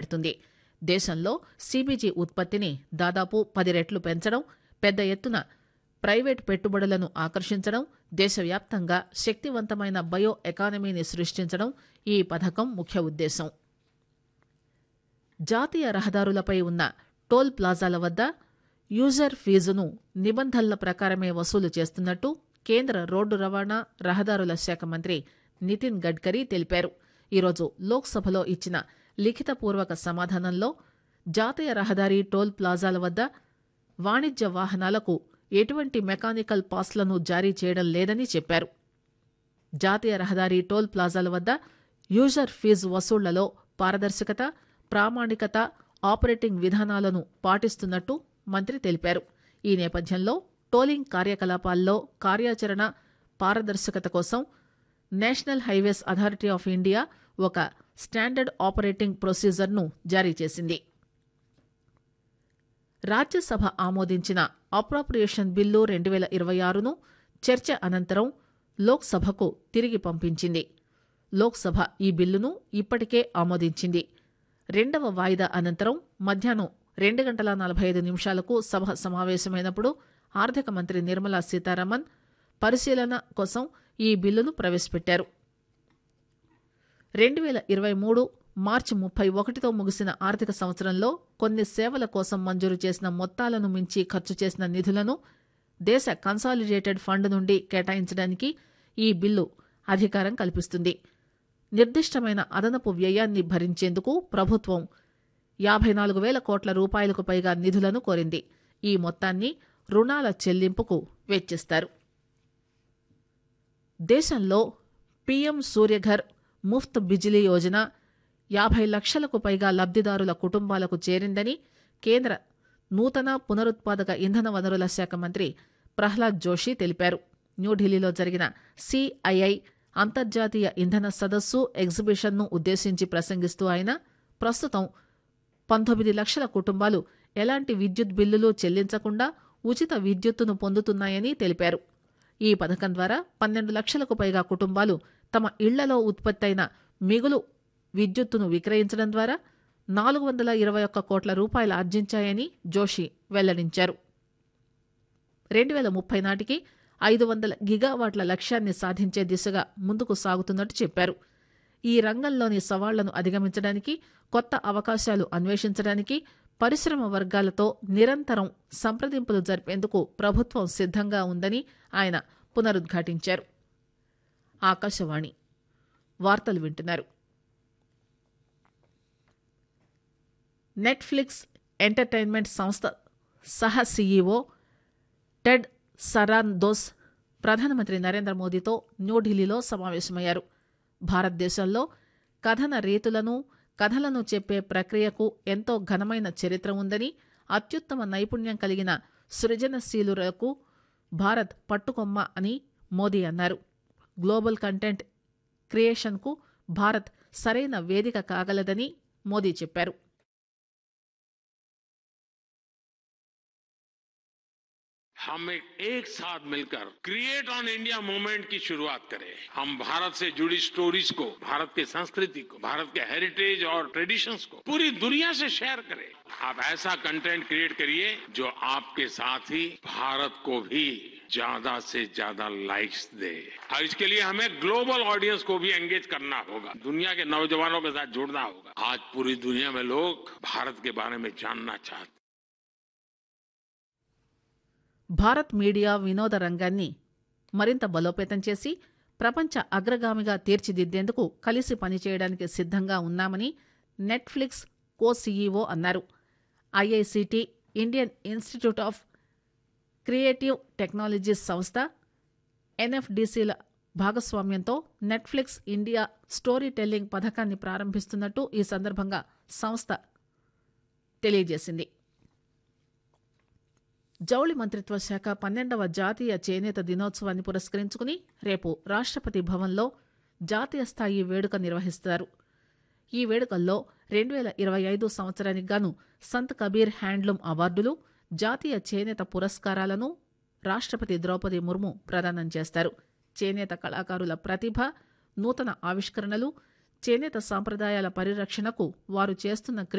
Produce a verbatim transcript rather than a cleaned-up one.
వెళ్తుంది. దేశంలో సీబీజీ ఉత్పత్తిని దాదాపు పది రెట్లు పెంచడం, పెద్ద ఎత్తున ప్రైవేటు పెట్టుబడులను ఆకర్షించడం, దేశవ్యాప్తంగా శక్తివంతమైన బయో ఎకానమీని సృష్టించడం ఈ పథకం ముఖ్య ఉద్దేశం. జాతీయ రహదారులపై ఉన్న టోల్ ప్లాజాల వద్ద యూజర్ ఫీజును నిబంధనల ప్రకారమే వసూలు చేస్తున్నట్టు కేంద్ర రోడ్డు రవాణా, రహదారుల శాఖ మంత్రి నితిన్ గడ్కరీ తెలిపారు. ఈరోజు లోక్సభలో ఇచ్చిన లిఖితపూర్వక సమాధానంలో జాతీయ రహదారి టోల్ ప్లాజాల వద్ద వాణిజ్య వాహనాలకు ఎటువంటి మెకానికల్ పాస్లను జారీ చేయడం లేదని చెప్పారు. జాతీయ రహదారి టోల్ ప్లాజాల వద్ద యూజర్ ఫీజు వసూళ్లలో పారదర్శకత, ప్రామాణికత, ఆపరేటింగ్ విధానాలను పాటిస్తున్నట్టు మంత్రి తెలిపారు. ఈ నేపథ్యంలో టోలింగ్ కార్యకలాపాల్లో కార్యాచరణ పారదర్శకత కోసం national highways authority of India ఒక స్టాండర్డ్ ఆపరేటింగ్ ప్రొసీజర్ను జారీ చేసింది. రాజ్యసభ ఆమోదించిన అప్రాప్రియేషన్ బిల్లు రెండు వేల ఇరవై ఆరును చర్చ అనంతరం లోక్సభకు తిరిగి పంపించింది. లోక్సభ ఈ బిల్లును ఇప్పటికే ఆమోదించింది. రెండవ వాయిదా అనంతరం మధ్యాహ్నం రెండు గంటల నలభై ఐదు నిమిషాలకు సభ సమావేశమైనప్పుడు ఆర్థిక మంత్రి నిర్మలా సీతారామన్ పరిశీలన కోసం ఈ బిల్లును ప్రవేశపెట్టారు. రెండు వేల ఇరవై మూడు మార్చి ముప్పై ఒకటితో ముగిసిన ఆర్థిక సంవత్సరంలో కొన్ని సేవల కోసం మంజూరు చేసిన మొత్తాలను మించి ఖర్చు చేసిన నిధులను దేశ కన్సాలిడేటెడ్ ఫండ్ నుండి కేటాయించడానికి ఈ బిల్లు అధికారం కల్పిస్తుంది. నిర్దిష్టమైన అదనపు వ్యయాన్ని భరించేందుకు ప్రభుత్వం యాభై నాలుగు వేల కోట్ల రూపాయలకు పైగా నిధులను కోరింది. ఈ మొత్తాన్ని రుణాల చెల్లింపుకు వెచ్చిస్తారు. దేశంలో పీఎం సూర్యఘర్ ముఫ్త్ బిజిలీ యోజన యాభై లక్షలకు పైగా లబ్దిదారుల కుటుంబాలకు చేరిందని కేంద్ర నూతన పునరుత్పాదక ఇంధన వనరుల శాఖ మంత్రి ప్రహ్లాద్ జోషి తెలిపారు. న్యూఢిల్లీలో జరిగిన సిఐఐ అంతర్జాతీయ ఇంధన సదస్సు ఎగ్జిబిషన్ను ఉద్దేశించి ప్రసంగిస్తూ ఆయన ప్రస్తుతం పంతొమ్మిది లక్షల కుటుంబాలు ఎలాంటి విద్యుత్ బిల్లులు చెల్లించకుండా ఉచిత విద్యుత్తును పొందుతున్నాయని తెలిపారు. ఈ పథకం ద్వారా పన్నెండు లక్షలకు పైగా కుటుంబాలు తమ ఇళ్లలో ఉత్పత్తైన మిగులు విద్యుత్తును విక్రయించడం ద్వారా నాలుగు వందల ఇరవై ఒక్క కోట్ల రూపాయలు ఆర్జించాయని జోషి వెల్లడించారు. రెండు వేల ముప్పై నాటికి ఐదు వందల గిగావాట్ల లక్ష్యాన్ని సాధించే దిశగా ముందుకు సాగుతున్నట్టు చెప్పారు. ఈ రంగంలోని సవాళ్లను అధిగమించడానికి, కొత్త అవకాశాలు అన్వేషించడానికి పరిశ్రమ వర్గాలతో నిరంతరం సంప్రదింపులు జరిపేందుకు ప్రభుత్వం సిద్ధంగా ఉందని ఆయన పునరుద్ఘాటించారు. ఆకాశవాణి వార్తలు వింటున్నారు. నెట్ఫ్లిక్స్ ఎంటర్టైన్మెంట్ సంస్థ సహ సీఈఓ టెడ్ సరాన్దోస్ ప్రధానమంత్రి నరేంద్ర మోదీతో న్యూఢిల్లీలో సమావేశమయ్యారు. భారతదేశంలో కథన రీతులను, కథలను చెప్పే ప్రక్రియకు ఎంతో ఘనమైన చరిత్ర ఉందని, అత్యుత్తమ నైపుణ్యం కలిగిన సృజనశీలులకు భారత్ పట్టుకొమ్మ అని మోదీ అన్నారు. గ్లోబల్ కంటెంట్ క్రియేషన్కు భారత్ సరైన వేదిక కాగలదని మోదీ చెప్పారు. हम एक, एक साथ मिलकर क्रिएट ऑन इंडिया मूवमेंट की शुरुआत करें. हम भारत से जुड़ी स्टोरीज को, भारत की संस्कृति को, भारत के हेरिटेज और ट्रेडिशंस को पूरी दुनिया से शेयर करें. आप ऐसा कंटेंट क्रिएट करिए जो आपके साथ ही भारत को भी ज्यादा से ज्यादा लाइक्स दे. और इसके लिए हमें ग्लोबल ऑडियंस को भी एंगेज करना होगा. दुनिया के नौजवानों के साथ जुड़ना होगा. आज पूरी दुनिया में लोग भारत के बारे में जानना चाहते हैं. భారత్ మీడియా వినోద రంగాన్ని మరింత బలోపేతం చేసి ప్రపంచ అగ్రగామిగా తీర్చిదిద్దేందుకు కలిసి పనిచేయడానికి సిద్ధంగా ఉన్నామని నెట్ఫ్లిక్స్ కో సీఈఓ అన్నారు. IICT, Indian institute of creative technologies సంస్థ, ఎన్ఎఫ్డిసిల భాగస్వామ్యంతో నెట్ఫ్లిక్స్ ఇండియా స్టోరీ టెల్లింగ్ పథకాన్ని ప్రారంభిస్తున్నట్టు ఈ సందర్భంగా సంస్థ తెలియజేసింది. జౌళి మంత్రిత్వ శాఖ పన్నెండవ జాతీయ చేనేత దినోత్సవాన్ని పురస్కరించుకుని రేపు రాష్ట్రపతి భవన్లో జాతీయ స్థాయి వేడుక నిర్వహిస్తారు. ఈ వేడుకల్లో రెండు వేల ఇరవై ఐదు సంవత్సరానికి గాను సంత్ కబీర్ హ్యాండ్లూమ్ అవార్డులు, జాతీయ చేనేత పురస్కారాలను రాష్ట్రపతి ద్రౌపది ముర్ము ప్రదానం చేస్తారు. చేనేత కళాకారుల ప్రతిభ, నూతన ఆవిష్కరణలు, చేనేత సాంప్రదాయాల పరిరక్షణకు వారు చేస్తున్న